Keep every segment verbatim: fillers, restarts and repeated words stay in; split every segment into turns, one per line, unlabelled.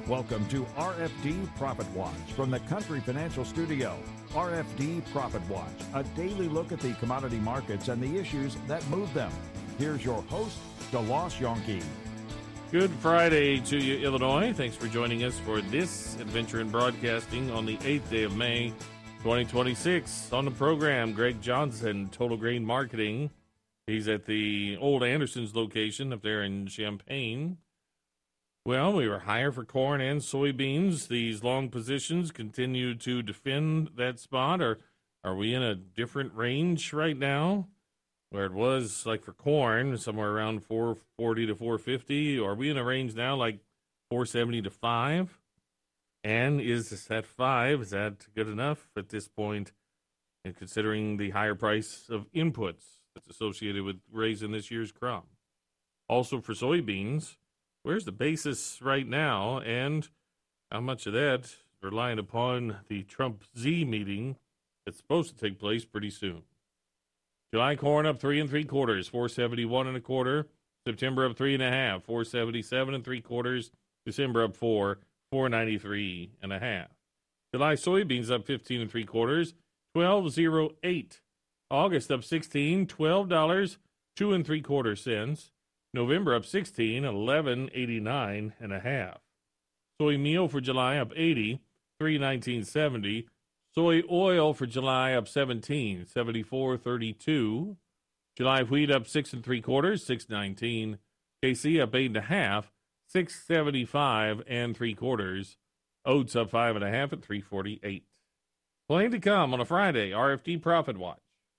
Welcome to R F D Profit Watch from the Country Financial Studio. R F D Profit Watch, a daily look at the commodity markets and the issues that move them. Here's your host, DeLoss Yonke.
Good Friday to you, Illinois. Thanks for joining us for this adventure in broadcasting on the eighth day of May, twenty twenty-six. On the program, Greg Johnson, Total Grain Marketing. He's at the old Anderson's location up there in Champaign. Well, we were higher for corn and soybeans. These long positions continue to defend that spot. Or are we in a different range right now? Where it was like for corn, somewhere around four forty to four fifty. Or are we in a range now like four seventy to five? And is that five, is that good enough at this point, and considering the higher price of inputs that's associated with raising this year's crop? Also for soybeans, where's the basis right now, and how much of that is relying upon the Trump Z meeting that's supposed to take place pretty soon? July corn up three and three quarters, four seventy-one and a quarter. September up three and a half, four seventy-seven and three quarters. December up four, four ninety-three and a half. July soybeans up fifteen and three quarters, twelve oh eight. August up sixteen, twelve dollars, two and three quarter cents. November up sixteen, eleven eighty-nine and a half. Soy meal for July up eighty, three nineteen seventy. Soy oil for July up seventeen, seventy-four thirty-two. July wheat up six and three quarters, six nineteen. K C up eight and a half, six seventy-five and three quarters. Oats up five and a half at three forty-eight. Plenty to come on a Friday. R F D Profit Watch.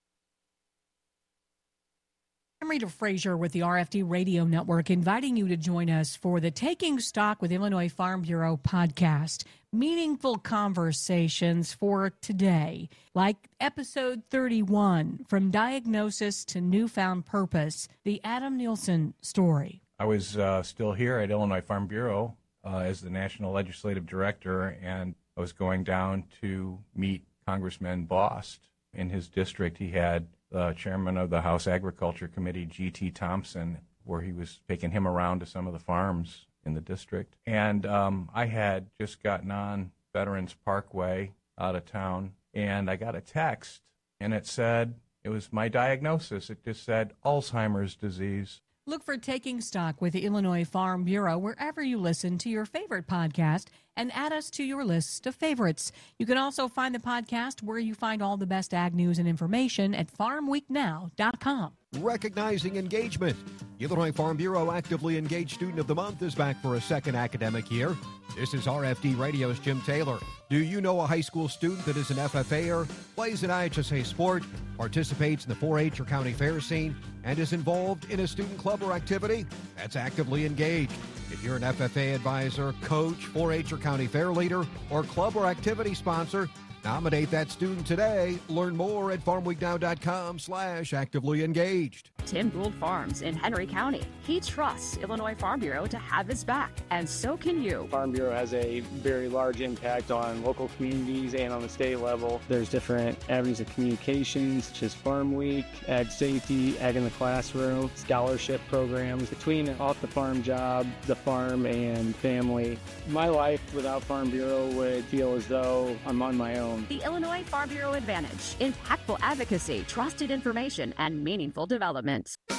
I'm Rita Frazier with the R F D Radio Network, inviting you to join us for the Taking Stock with Illinois Farm Bureau podcast. Meaningful conversations for today, like episode thirty-one, From Diagnosis to Newfound Purpose, the Adam Nielsen story.
I was uh, still here at Illinois Farm Bureau uh, as the National Legislative Director, and I was going down to meet Congressman Bost. In his district, he had the chairman of the House Agriculture Committee, G T Thompson, where he was taking him around to some of the farms in the district. And um, I had just gotten on Veterans Parkway out of town, and I got a text, and it said, it was my diagnosis. It just said Alzheimer's disease.
Look for Taking Stock with the Illinois Farm Bureau wherever you listen to your favorite podcast and add us to your list of favorites. You can also find the podcast where you find all the best ag news and information at farm week now dot com.
Recognizing engagement. Illinois Farm Bureau Actively Engaged Student of the Month is back for a second academic year. This is R F D Radio's Jim Taylor. Do you know a high school student that is an F F A-er, plays an I H S A sport, participates in the four H or county fair scene, and is involved in a student club or activity? That's actively engaged. If you're an F F A advisor, coach, four H or county fair leader, or club or activity sponsor, nominate that student today. Learn more at farm week now dot com slash actively engaged.
Tim Gould Farms in Henry County. He trusts Illinois Farm Bureau to have his back, and so can you.
Farm Bureau has a very large impact on local communities and on the state level. There's different avenues of communications, such as Farm Week, Ag Safety, Ag in the Classroom, scholarship programs. Between off the farm job, the farm, and family, my life without Farm Bureau would feel as though I'm on my own.
The Illinois Farm Bureau Advantage. Impactful advocacy, trusted information, and meaningful development.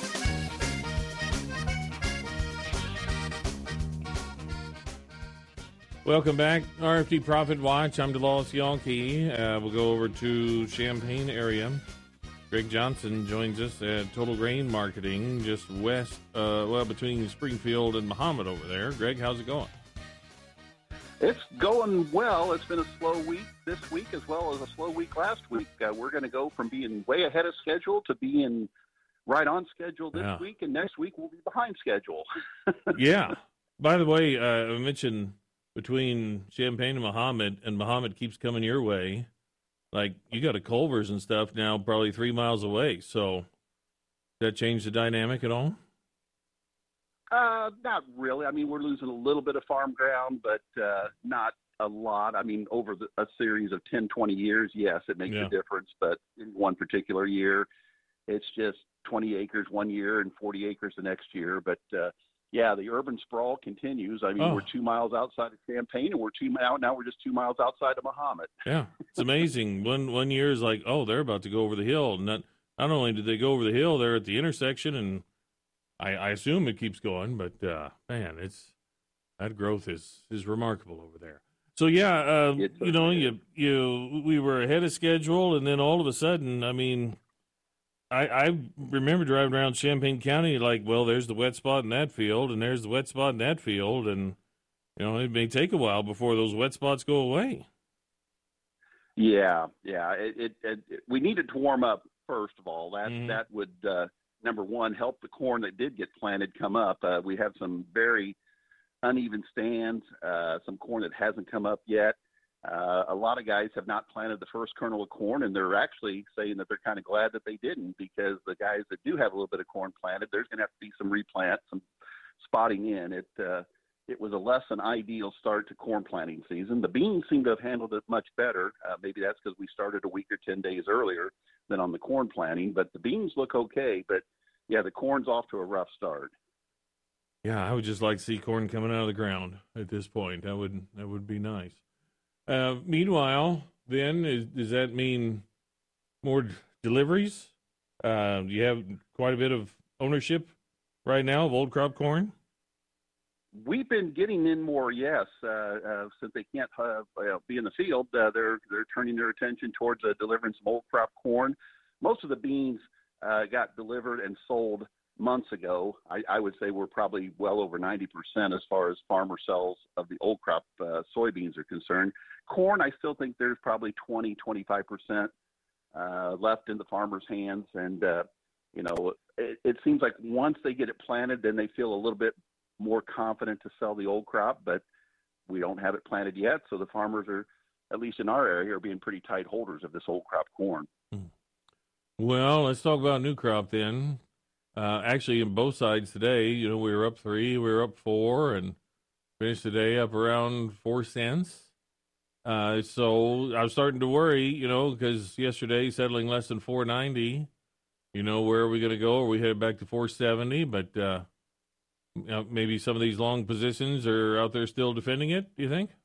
Welcome back, R F D Profit Watch. I'm DeLoss Yonke. Uh, we'll go over to Champaign area. Greg Johnson joins us at Total Grain Marketing, just west, uh, well, between Springfield and Mahomet over there. Greg, how's it going?
It's going well. It's been a slow week this week as well as a slow week last week. Uh, we're going to go from being way ahead of schedule to being right on schedule this
yeah.
week, and next week we'll be behind schedule.
Yeah. By the way, uh, I mentioned between Champaign and Mahomet, and Mahomet keeps coming your way. Like, you got a Culver's and stuff now probably three miles away. So, does that change the dynamic at all?
Uh, not really. I mean, we're losing a little bit of farm ground, but uh, not a lot. I mean, over the, a series of ten, twenty years, yes, it makes
yeah.
a difference. But in one particular year, it's just twenty acres one year and forty acres the next year. But, uh, yeah, the urban sprawl continues. I mean,
Oh.
we're two miles outside of Champaign, and we're two now now we're just two miles outside of Mahomet.
Yeah, it's amazing. One one year is like, oh, they're about to go over the hill. Not not only did they go over the hill, they're at the intersection, and I, I assume it keeps going. But uh, man, it's that growth is is remarkable over there. So yeah, uh,
It
you know,
certainly
you you we were ahead of schedule, and then all of a sudden, I mean, I I remember driving around Champaign County, like, well, there's the wet spot in that field, and there's the wet spot in that field, and you know, it may take a while before those wet spots go away.
Yeah, yeah. It, it, it, it we needed to warm up first of all. That
Mhm.
that would uh, number one help the corn that did get planted come up. Uh, we have some very uneven stands, uh, some corn that hasn't come up yet. Uh, a lot of guys have not planted the first kernel of corn, and they're actually saying that they're kind of glad that they didn't, because the guys that do have a little bit of corn planted, there's going to have to be some replant, some spotting in. It uh, it was a less than ideal start to corn planting season. The beans seem to have handled it much better. Uh, maybe that's because we started a week or ten days earlier than on the corn planting, but the beans look okay. But yeah, the corn's off to a rough start.
Yeah, I would just like to see corn coming out of the ground at this point. That would that would be nice. Uh, meanwhile, then, is, does that mean more d- deliveries? Uh, you have quite a bit of ownership right now of old crop corn?
We've been getting in more, yes. Uh, uh, since they can't uh, uh, be in the field, uh, they're they're turning their attention towards uh, delivering some old crop corn. Most of the beans uh, got delivered and sold months ago. I, I would say we're probably well over ninety percent as far as farmer sales of the old crop uh, soybeans are concerned. Corn, I still think there's probably twenty, twenty-five percent uh, left in the farmer's hands. And, uh, you know, it, it seems like once they get it planted, then they feel a little bit more confident to sell the old crop, but we don't have it planted yet. So the farmers are, at least in our area, are being pretty tight holders of this old crop corn.
Well, let's talk about new crop then. Uh, actually, in both sides today, you know, we were up three, we were up four, and finished the day up around four cents. Uh, so I was starting to worry, you know, because yesterday settling less than four ninety. You know, where are we going to go? Are we headed back to four seventy? But uh, you know, maybe some of these long positions are out there still defending it. Do you think?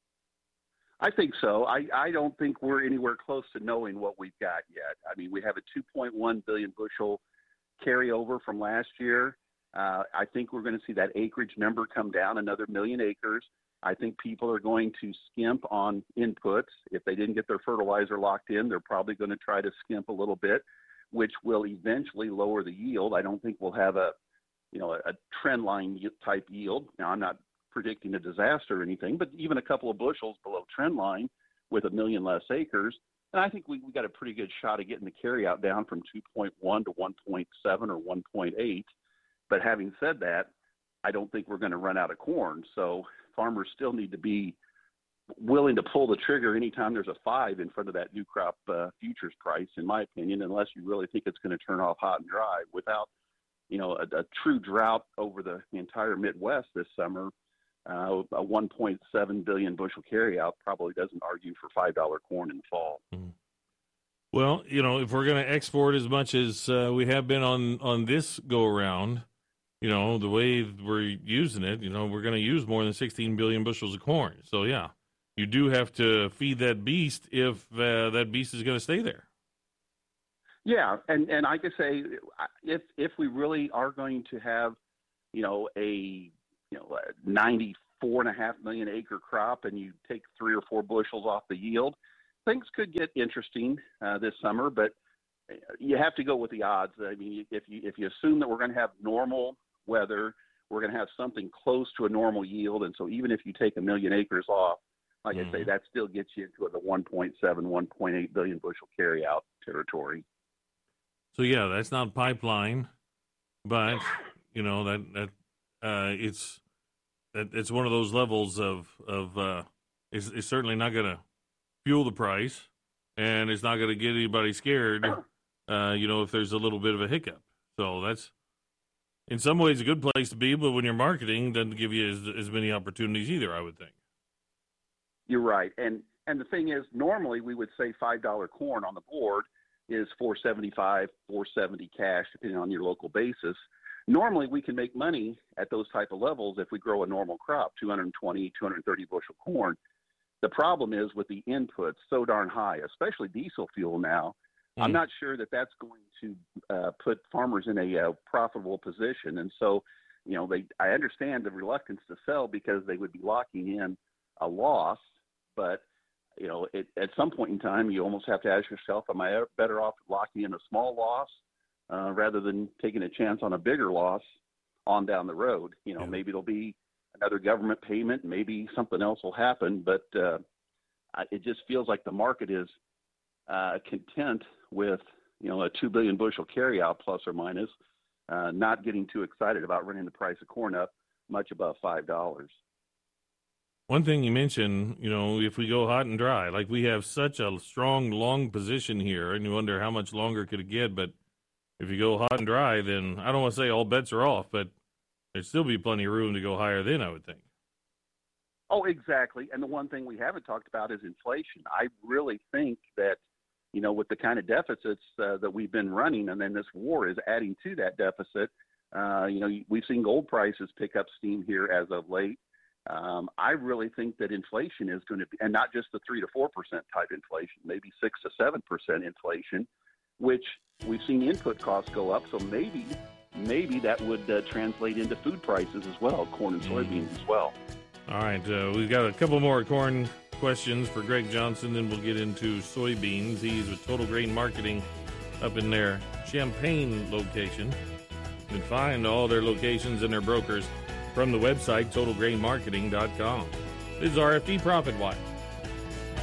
I think so. I, I don't think we're anywhere close to knowing what we've got yet. I mean, we have a two point one billion bushel carryover from last year. Uh, I think we're going to see that acreage number come down another million acres. I think people are going to skimp on inputs. If they didn't get their fertilizer locked in, they're probably going to try to skimp a little bit, which will eventually lower the yield. I don't think we'll have a, you know, a trend line type yield. Now, I'm not predicting a disaster or anything, but even a couple of bushels below trend line with a million less acres, and I think we, we got a pretty good shot of getting the carryout down from two point one to one point seven or one point eight. But having said that, I don't think we're going to run out of corn. So farmers still need to be willing to pull the trigger anytime there's a five in front of that new crop uh, futures price, in my opinion, unless you really think it's going to turn off hot and dry. Without, you know, a, a true drought over the entire Midwest this summer, uh, a one point seven billion bushel carryout probably doesn't argue for five dollar corn in the fall.
Mm-hmm. Well, you know, if we're going to export as much as uh, we have been on, on this go-around, you know, the way we're using it, you know, we're going to use more than sixteen billion bushels of corn. So, yeah, you do have to feed that beast if uh, that beast is going to stay there.
Yeah, and, and I could say if if we really are going to have, you know, a you know a ninety-four and a half million acre crop, and you take three or four bushels off the yield, things could get interesting uh, this summer. But you have to go with the odds. I mean, if you if you assume that we're going to have normal weather, we're going to have something close to a normal yield, and so even if you take a million acres off, like mm-hmm. I say, that still gets you into the one point seven, one point eight billion bushel carryout territory.
So yeah, that's not pipeline, but you know that that uh, it's that it's one of those levels of of uh, it's, it's certainly not going to fuel the price, and it's not going to get anybody scared. Uh, you know, if there's a little bit of a hiccup, so that's in some ways a good place to be. But when you're marketing, doesn't give you as, as many opportunities either, I would think.
You're right, and and the thing is, normally we would say five dollar corn on the board is four seventy-five, four seventy cash, depending on your local basis. normally we can make money at those type of levels if we grow a normal crop, two hundred twenty, two hundred thirty bushel corn. The problem is with the inputs so darn high, especially diesel fuel now. Mm. I'm not sure that that's going to uh, put farmers in a uh, profitable position. And so, you know, they I understand the reluctance to sell because they would be locking in a loss. But, you know, it, at some point in time, you almost have to ask yourself, am I better off locking in a small loss uh, rather than taking a chance on a bigger loss on down the road? You know, yeah. maybe it'll be another government payment, maybe something else will happen, but uh, it just feels like the market is uh, content with, you know, a two billion bushel carryout plus or minus, uh, not getting too excited about running the price of corn up much above five dollars.
One thing you mentioned, you know, if we go hot and dry, like we have such a strong, long position here, and you wonder how much longer could it get, but if you go hot and dry, then I don't want to say all bets are off, but there'd still be plenty of room to go higher then, I would think.
Oh, exactly. And the one thing we haven't talked about is inflation. I really think that, you know, with the kind of deficits uh, that we've been running, and then this war is adding to that deficit, uh, you know, we've seen gold prices pick up steam here as of late. Um, I really think that inflation is going to be, and not just the three to four percent type inflation, maybe six to seven percent inflation, which we've seen input costs go up. So maybe, maybe that would uh, translate into food prices as well, corn and soybeans as well.
All right, uh, we've got a couple more corn questions for Greg Johnson, then we'll get into soybeans. He's with Total Grain Marketing up in their Champaign location. You can find all their locations and their brokers from the website total grain marketing dot com. This is R F D Profit Watch.